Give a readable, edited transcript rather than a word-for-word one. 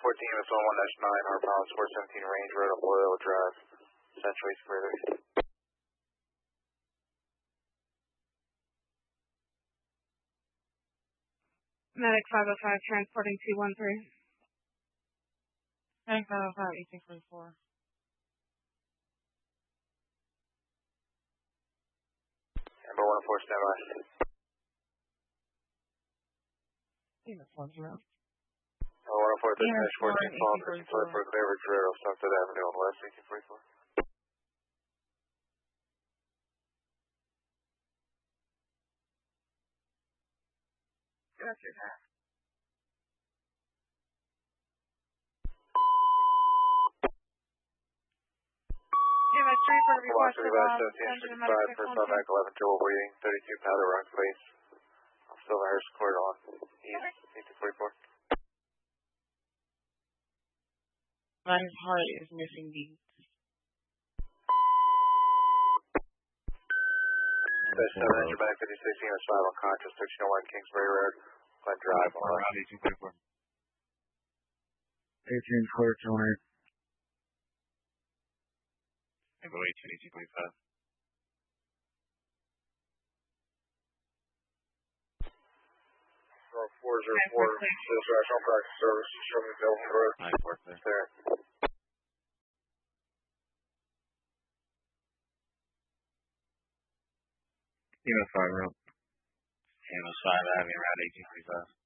MS 11-9, Hard Palace 417 Range Road up Loyola Drive, Central East Further. Medic 505 transporting 213. Medic 505, 1844. Amber 104, standby. EMS 10. 104, dispatch 14 call, 54 Clearbridge Road, Sunset Avenue on West, 1844. That's your half. EMS 3 for requested Velocity 5, personnel back 11, Joel Waiting, 32 powder wrong place. I'm still in Harris Court on East, 1844. My heart is missing beats. Dispatch 7, enter back 56, EMS 5 on Contra, 1601 Kingsbury Road, Glen Drive on West. 1844. 18 Court, Johnny. Amber 1825. 404, dispatch on practice service, show me Delvin Road. Nice work there. EMS 5 route. EMS 5 Avenue, around 1845.